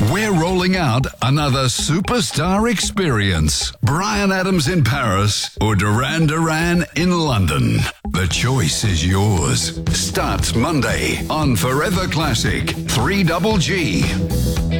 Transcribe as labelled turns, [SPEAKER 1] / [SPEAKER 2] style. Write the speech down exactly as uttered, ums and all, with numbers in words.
[SPEAKER 1] We're rolling out another superstar experience. Bryan Adams in Paris or Duran Duran in London. The choice is yours. Starts Monday on Forever Classic three Double G.